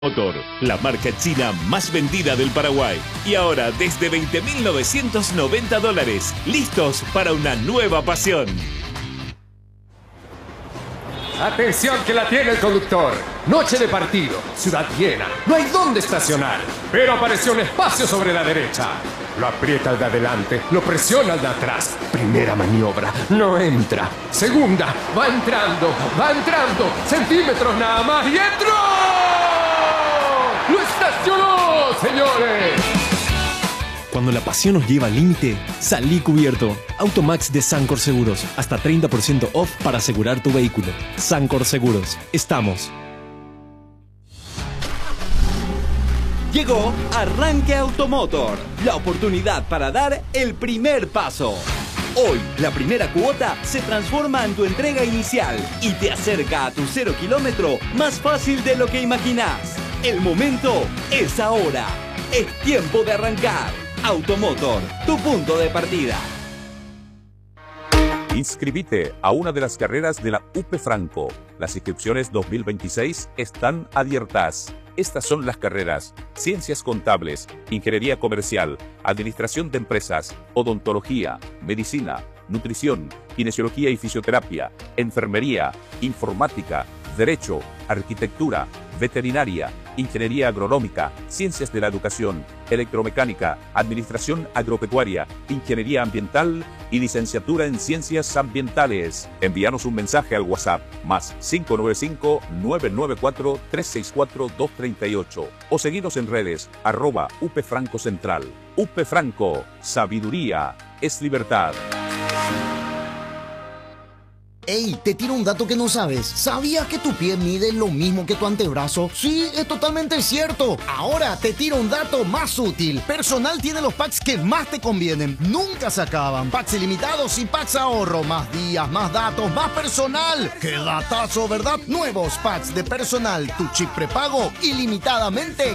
Motor, la marca china más vendida del Paraguay. Y ahora desde $20.990, listos para una nueva pasión. Atención que la tiene el conductor. Noche de partido, ciudad llena, no hay dónde estacionar. Pero apareció un espacio sobre la derecha. Lo aprieta el de adelante, lo presiona el de atrás. Primera maniobra, no entra. Segunda, va entrando, centímetros nada más y entró. ¡Lo estacionó, señores! Cuando la pasión nos lleva al límite, salí cubierto. Automax de Sancor Seguros. Hasta 30% off para asegurar tu vehículo. Sancor Seguros. Estamos. Llegó Arranque Automotor, la oportunidad para dar el primer paso. Hoy, la primera cuota se transforma en tu entrega inicial y te acerca a tu 0 kilómetro más fácil de lo que imaginás. El momento es ahora. Es tiempo de arrancar. Automotor, tu punto de partida. Inscribite a una de las carreras de la UP Franco. Las inscripciones 2026 están abiertas. Estas son las carreras: Ciencias Contables, Ingeniería Comercial, Administración de Empresas, Odontología, Medicina, Nutrición, Kinesiología y Fisioterapia, Enfermería, Informática, Derecho, Arquitectura, Veterinaria, Ingeniería Agronómica, Ciencias de la Educación, Electromecánica, Administración Agropecuaria, Ingeniería Ambiental y Licenciatura en Ciencias Ambientales. Envíanos un mensaje al WhatsApp más 595-994-364-238 o seguinos en redes @UPFrancoCentral. UP Franco, sabiduría es libertad. Ey, te tiro un dato que no sabes. ¿Sabías que tu pie mide lo mismo que tu antebrazo? Sí, es totalmente cierto. Ahora te tiro un dato más útil. Personal tiene los packs que más te convienen. Nunca se acaban. Packs ilimitados y packs ahorro. Más días, más datos, más personal. ¡Qué datazo!, ¿verdad? Nuevos packs de Personal. Tu chip prepago ilimitadamente